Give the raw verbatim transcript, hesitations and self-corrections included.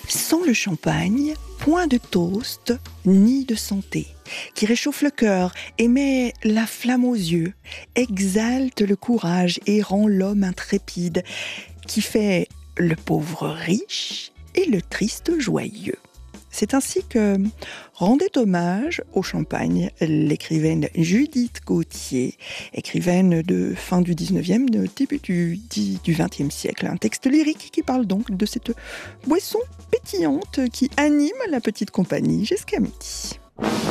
Sans le champagne, point de toast ni de santé, qui réchauffe le cœur et met la flamme aux yeux, exalte le courage et rend l'homme intrépide, qui fait le pauvre riche et le triste joyeux. C'est ainsi que rendait hommage au champagne l'écrivaine Judith Gautier, écrivaine de fin du dix-neuvième, de début du, du vingtième siècle. Un texte lyrique qui parle donc de cette boisson pétillante qui anime la petite compagnie jusqu'à midi.